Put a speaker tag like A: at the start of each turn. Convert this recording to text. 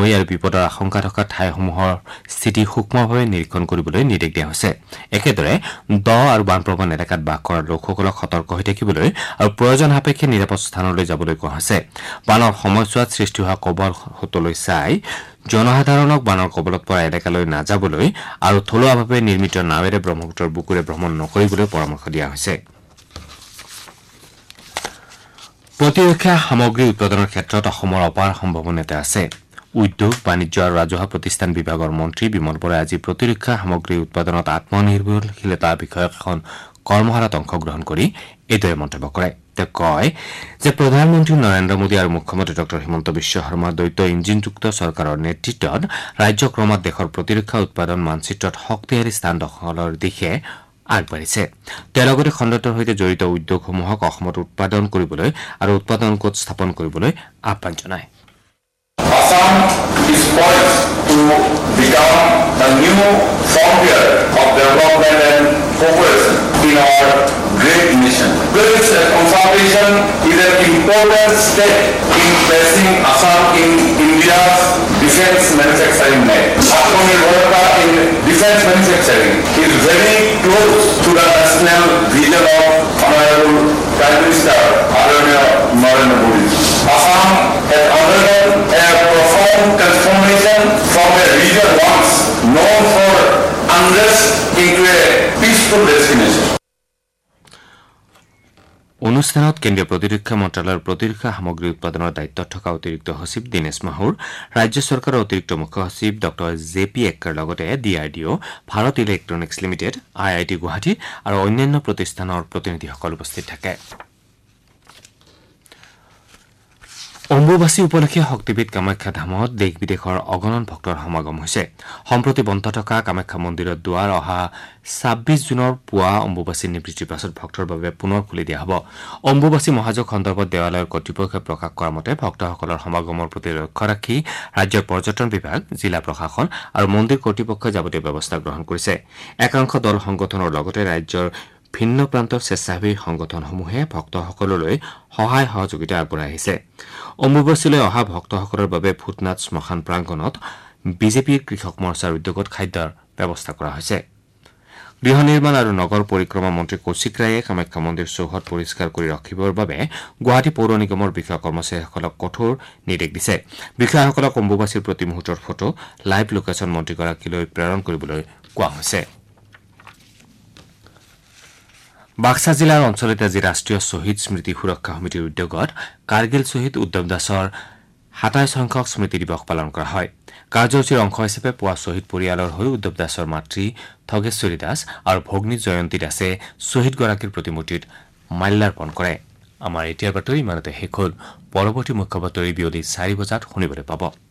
A: কৰিবলৈ আৰু বিপদৰ আশংকা থকা ঠাইসমূহৰ স্থিতি সূক্ষ্মভাৱে নিৰীক্ষণ কৰিবলৈ নিৰ্দেশ দিয়া হৈছে। একেদৰে দ আৰু বানপ্ৰৱণ এলেকাত বাস কৰা লোকসকলক সতৰ্ক হৈ থাকিবলৈ আৰু প্ৰয়োজন সাপেক্ষে নিৰাপদ স্থানলৈ যাবলৈ কোৱা হৈছে। বানৰ সময়ছোৱাত সৃষ্টি হোৱা কবললৈ চাই জনসাধাৰণক বানৰ কবলত পৰা এলেকালৈ নাযাবলৈ আৰু থলুৱাভাৱে নিৰ্মিত নাৱেৰে ব্ৰহ্মপুত্ৰৰ বুকুৰে ভ্ৰমণ নকৰিবলৈ পৰামৰ্শ দিয়া হৈছে। প্ৰতিৰক্ষা সামগ্ৰী উৎপাদনৰ ক্ষেত্ৰত অসমৰ অপাৰ সম্ভাৱনীয়তা আছে। উদ্যোগ বাণিজ্য আৰু ৰাজহুৱা প্ৰতিষ্ঠান বিভাগৰ মন্ত্ৰী বিমল বৰাই আজি প্ৰতিৰক্ষা সামগ্ৰী উৎপাদনত আত্মনিৰ্ভৰশীলতা বিষয়ক এখন কৰ্মশালাত অংশগ্ৰহণ কৰি এইদৰে মন্তব্য কৰে। তেওঁ কয় যে প্ৰধানমন্ত্ৰী নৰেন্দ্ৰ মোদী আৰু মুখ্যমন্ত্ৰী ডঃ হিমন্ত বিশ্ব শৰ্মাৰ দ্বৈত ইঞ্জিনযুক্ত চৰকাৰৰ নেতৃত্বত ৰাজ্য ক্ৰমাৎ দেশৰ প্ৰতিৰক্ষা উৎপাদন মানচিত্ৰত শক্তিশালী স্থান দখলৰ দিশে আগবাঢ়িছে। তেওঁ লগতে খণ্ডটোৰ সৈতে জড়িত উদ্যোগসমূহক অসমত উৎপাদন কৰিবলৈ আৰু উৎপাদন গোট স্থাপন কৰিবলৈ আহ্বান জনায়।
B: Assam is poised to become a new frontier of development and cooperation in our great nation. This consultation is an important step in placing Assam in India's defense manufacturing net. Atmanirbharta in defense manufacturing is very close to the national vision of Honorable Prime Minister Narendra Modi. Assam has undergone a profound transformation from a region once known for unrest into a peaceful destination.
A: অনুষ্ঠানত কেন্দ্ৰীয় প্ৰতিৰক্ষা মন্ত্ৰালয়ৰ প্ৰতিৰক্ষা সামগ্ৰী উৎপাদনৰ দায়িত্বত থকা অতিৰিক্ত সচিব দীনেশ মাহুৰ, ৰাজ্য চৰকাৰৰ অতিৰিক্ত মুখ্য সচিব ডঃ JP এক্কাৰ লগতে DRDO, Bharat electronics limited, IIT Guwahati আৰু অন্যান্য প্ৰতিষ্ঠানৰ প্ৰতিনিধিসকল উপস্থিত থাকে। অম্বুবাচী উপলক্ষে শক্তিপীঠ কামাখ্যা ধামত দেশ বিদেশৰ অগণন ভক্তৰ সমাগম হৈছে। সম্প্ৰতি বন্ধ থকা কামাখ্যা মন্দিৰৰ দুৱাৰ অহা ২৬ জুনৰ পুৱা অম্বুবাচী নিবৃত্তিৰ পাছত ভক্তৰ বাবে পুনৰ খুলি দিয়া হ'ব। অম্বুবাচী মহাযজ্ঞ সন্দৰ্ভত দেৱালয়ৰ কৰ্তৃপক্ষই প্ৰকাশ কৰা মতে ভক্তসকলৰ সমাগমৰ প্ৰতি লক্ষ্য ৰাখি ৰাজ্যৰ পৰ্যটন বিভাগ, জিলা প্ৰশাসন আৰু মন্দিৰ কৰ্তৃপক্ষই যাৱতীয় ব্যৱস্থা গ্ৰহণ কৰিছে। একাংশ দল সংগঠনৰ লগতে ৰাজ্যৰ ভিন্ন প্ৰান্তৰ স্বেচ্ছাসেৱী সংগঠনসমূহে ভক্তসকললৈ সহায় সহযোগিতা আগবঢ়াই আহিছে। অম্বুবাচীলৈ অহা ভক্তসকলৰ বাবে ভূতনাথ শ্মশান প্ৰাংগণত বিজেপিৰ কৃষক মৰ্চাৰ উদ্যোগত খাদ্যৰ ব্যৱস্থা কৰা হৈছে। গৃহ নিৰ্মাণ আৰু নগৰ পৰিক্ৰমা মন্ত্ৰী কৌশিক ৰায়ে কামাখ্যা মন্দিৰ চৌহদ পৰিষ্কাৰ কৰি ৰাখিবৰ বাবে গুৱাহাটী পৌৰ নিগমৰ বিষয়া কৰ্মচাৰীসকলক কঠোৰ নিৰ্দেশ দিছে। বিষয়াসকলক অম্বুবাচীৰ প্ৰতি মুহূৰ্তৰ ফটো লাইভ লোকেশ্যন মন্ত্ৰীগৰাকীলৈ প্ৰেৰণ কৰিবলৈ কোৱা হৈছে। বাক্সা জিলাৰ অঞ্চলত আজি ৰাষ্ট্ৰীয় শ্বহীদ স্মৃতি সুৰক্ষা সমিতিৰ উদ্যোগত কাৰ্গিল শ্বহীদ উদ্ধৱ দাসৰ ২৭ সংখ্যক স্মৃতি দিৱস পালন কৰা হয়। কাৰ্যসূচীৰ অংশ হিচাপে পুৱা শ্বহীদ পৰিয়ালৰ হৈ উদ্ধৱ দাসৰ মাতৃ থগেশ্বৰী দাস আৰু ভগ্নী জয়ন্তী দাসে শ্বহীদগৰাকীৰ প্ৰতিমূৰ্তিত মাল্যাৰ্পণ কৰে। আমাৰ এতিয়াৰ বাতৰি ইমানতে শেষ হ'ল। পৰৱৰ্তী মুখ্য বাতৰি বিয়লি ৪ বজাত শুনিবলৈ পাব।